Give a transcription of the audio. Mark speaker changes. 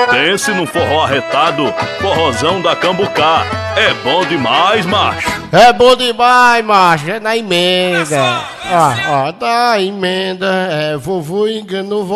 Speaker 1: Pense num forró arretado, forrozão da Cambucá. É bom demais, macho.
Speaker 2: É bom demais, macho. É na emenda. Ó, da emenda. Vovô enganou